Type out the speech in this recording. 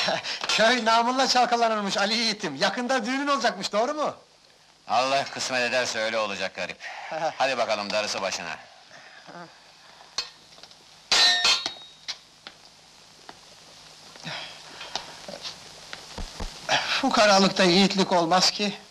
Köy namınla çalkalanırmış Ali Yiğit'im. Yakında düğünün olacakmış, doğru mu? Allah kısmet ederse öyle olacak garip. Hadi bakalım, darısı başına. Fukaralıkta yiğitlik olmaz ki.